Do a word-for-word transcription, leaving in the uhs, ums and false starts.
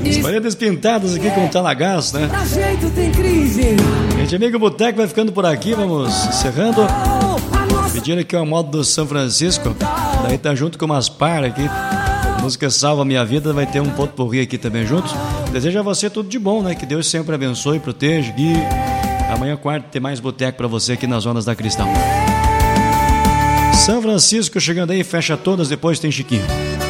As paredes pintadas aqui com talagaço, né? Pra jeito tem crise. Gente, amigo, o Boteco vai ficando por aqui. Vamos encerrando. Pedindo aqui uma moda do São Francisco. Daí tá junto com umas par aqui. A música Salva Minha Vida. Vai ter um ponto por rir aqui também juntos. Desejo a você tudo de bom, né? Que Deus sempre abençoe, proteja. E amanhã, quarta, tem mais Boteco pra você aqui nas Ondas da Cristal. São Francisco chegando aí, fecha todas, depois tem Chiquinho.